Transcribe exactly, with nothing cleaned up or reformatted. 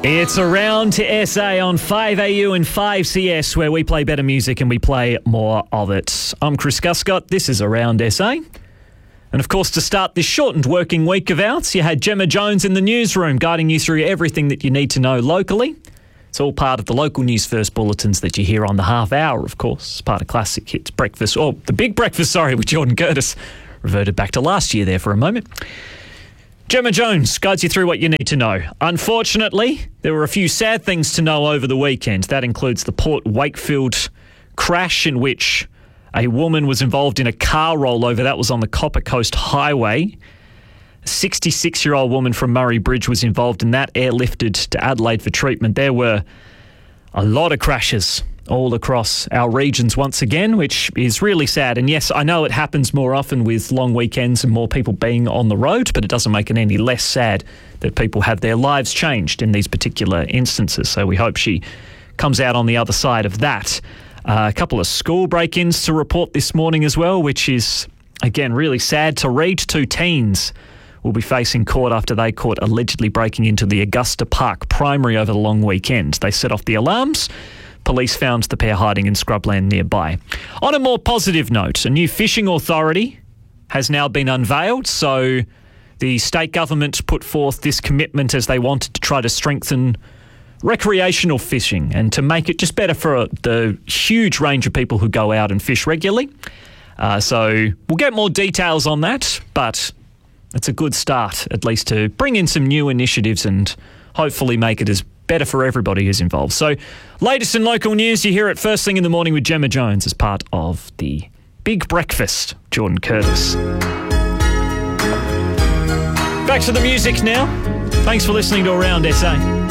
It's Around S A on five A U and five C S, where we play better music and we play more of it. I'm Chris Guscott. This is Around S A. And of course, to start this shortened working week of ours, you had Gemma Jones in the newsroom guiding you through everything that you need to know locally. It's all part of the local news first bulletins that you hear on the half hour, of course. It's part of Classic Hits Breakfast, or the Big Breakfast, sorry, with Jordan Curtis. Reverted back to last year there for a moment. Gemma Jones guides you through what you need to know. Unfortunately, there were a few sad things to know over the weekend. That includes the Port Wakefield crash in which a woman was involved in a car rollover. That was on the Copper Coast Highway. A sixty-six-year-old woman from Murray Bridge was involved in that, airlifted to Adelaide for treatment. There were a lot of crashes all across our regions once again, which is really sad. And yes, I know it happens more often with long weekends and more people being on the road, but it doesn't make it any less sad that people have their lives changed in these particular instances. So we hope she comes out on the other side of that. Uh, a couple of school break-ins to report this morning as well, which is, again, really sad to read. Two teens will be facing court after they caught allegedly breaking into the Augusta Park Primary over the long weekend. They set off the alarms. Police found the pair hiding in scrubland nearby. On a more positive note, a new fishing authority has now been unveiled. So the state government put forth this commitment as they wanted to try to strengthen recreational fishing and to make it just better for the huge range of people who go out and fish regularly. Uh, so we'll get more details on that, but it's a good start, at least, to bring in some new initiatives and hopefully make it as better for everybody who's involved. So, latest in local news, you hear it first thing in the morning with Gemma Jones as part of the Big Breakfast. Jordan Curtis. Back to the music now. Thanks for listening to Around S A.